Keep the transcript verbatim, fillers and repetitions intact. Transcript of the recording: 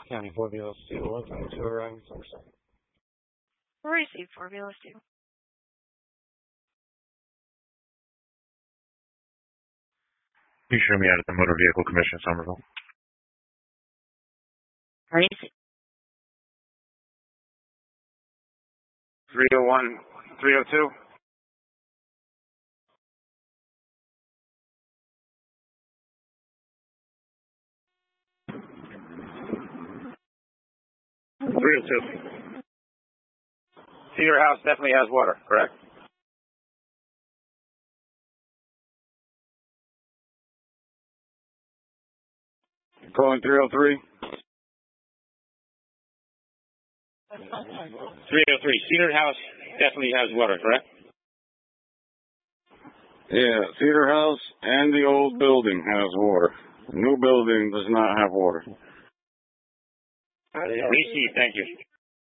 County Formula Steel, welcome to Orion Source. Receive Formula Steel. You show me out at the Motor Vehicle Commission, Somerville. Receive. three oh one, three oh two. three oh two. Cedar House definitely has water, correct? Calling three oh three. three oh three. Cedar House definitely has water, correct? Yeah, Cedar House and the old building has water. The new building does not have water. Receive, thank you.